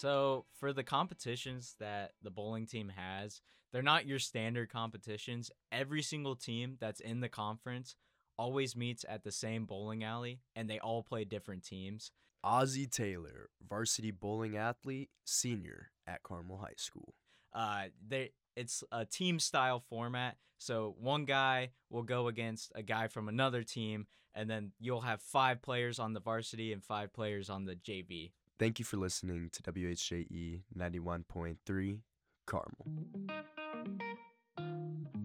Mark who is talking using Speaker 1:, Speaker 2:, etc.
Speaker 1: So for the competitions that the bowling team has, they're not your standard competitions. Every single team that's in the conference always meets at the same bowling alley, and they all play different teams.
Speaker 2: Ozzie Taylor, varsity bowling athlete, senior at Carmel High School.
Speaker 1: It's a team style format. So one guy will go against a guy from another team, and then you'll have 5 players on the varsity and 5 players on the JV.
Speaker 2: Thank you for listening to WHJE 91.3 Carmel.